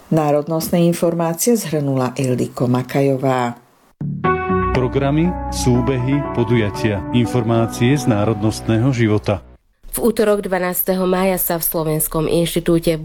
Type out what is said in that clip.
Národnostné informácie zhrnula Ildiko Makajová. Programy, súbehy, podujatia, informácie z národnostného života. V útorok 12. mája sa v Slovenskom inštitúte